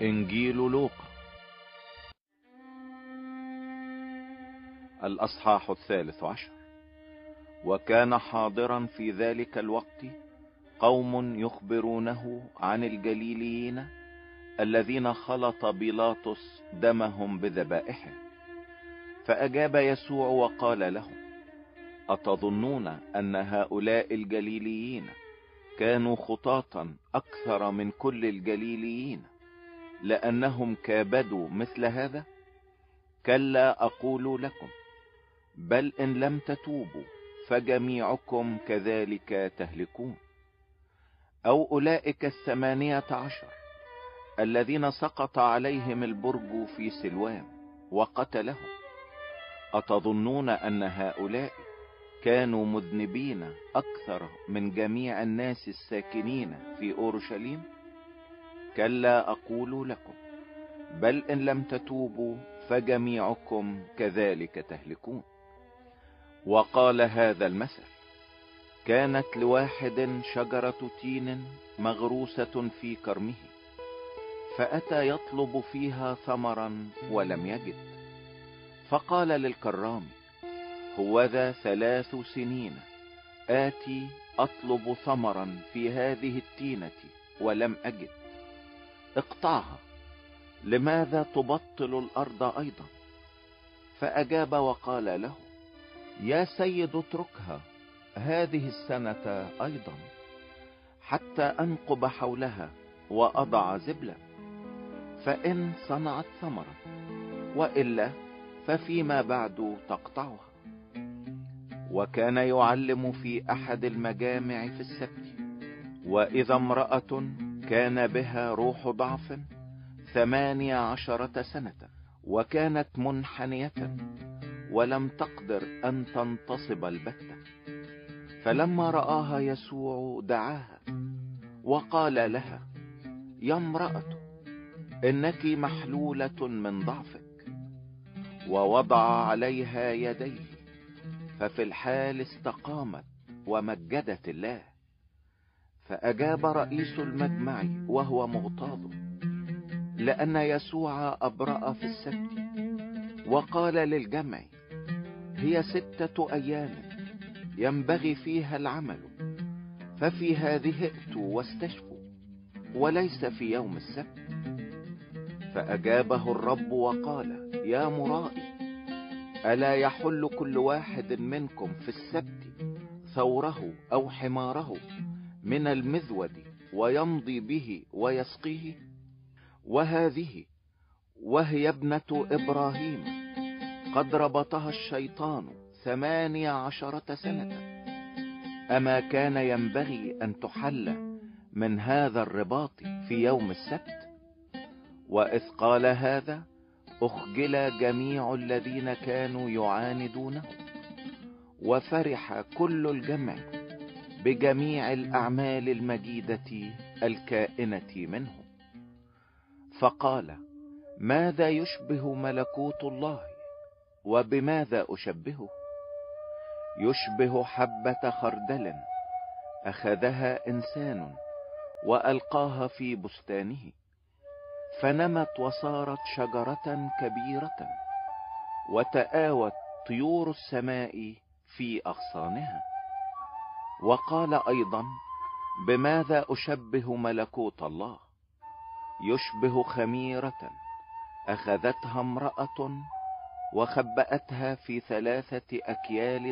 إنجيل لوقا الأصحاح 13. وكان حاضرا في ذلك الوقت قوم يخبرونه عن الجليليين الذين خلط بيلاطس دمهم بذبائحه. فأجاب يسوع وقال لهم: أتظنون أن هؤلاء الجليليين كانوا خطاطا أكثر من كل الجليليين لأنهم كابدوا مثل هذا؟ كلا أقول لكم، بل إن لم تتوبوا فجميعكم كذلك تهلكون. أو أولئك 18 الذين سقط عليهم البرج في سلوام وقتلهم، أتظنون أن هؤلاء كانوا مذنبين أكثر من جميع الناس الساكنين في أورشليم؟ كلا أقول لكم، بل إن لم تتوبوا فجميعكم كذلك تهلكون. وقال هذا المثل: كانت لواحد شجرة تين مغروسة في كرمه، فأتى يطلب فيها ثمرا ولم يجد، فقال للكرام: هوذا 3 سنين آتي أطلب ثمرا في هذه التينة ولم أجد، اقطعها، لماذا تبطل الأرض أيضا؟ فأجاب وقال له: يا سيد اتركها هذه السنة أيضا حتى أنقب حولها وأضع زبلا، فإن صنعت ثمرا، وإلا ففيما بعد تقطعها. وكان يعلم في أحد المجامع في السبت، وإذا امرأة كان بها روح ضعف 18 سنة، وكانت منحنية ولم تقدر أن تنتصب البتة. فلما رآها يسوع دعاها وقال لها: يا امرأة، إنك محلولة من ضعفك. ووضع عليها يديه، ففي الحال استقامت ومجدت الله. فأجاب رئيس المجمع وهو مغتاظ لأن يسوع أبرأ في السبت، وقال للجمع: هي 6 أيام ينبغي فيها العمل، ففي هذه ائتوا واستشفوا، وليس في يوم السبت. فأجابه الرب وقال: يا مرائي، ألا يحل كل واحد منكم في السبت ثوره أو حماره من المذود ويمضي به ويسقيه؟ وهذه وهي ابنة إبراهيم قد ربطها الشيطان 18 سنة، أما كان ينبغي أن تحل من هذا الرباط في يوم السبت؟ وإذ قال هذا أخجل جميع الذين كانوا يعاندونه، وفرح كل الجمع بجميع الأعمال المجيدة الكائنة منه. فقال: ماذا يشبه ملكوت الله؟ وبماذا أشبهه؟ يشبه حبة خردل أخذها إنسان وألقاها في بستانه، فنمت وصارت شجرة كبيرة، وتآوت طيور السماء في أغصانها. وقال أيضا: بماذا أشبه ملكوت الله؟ يشبه خميرة أخذتها امرأة وخبأتها في 3 أكيال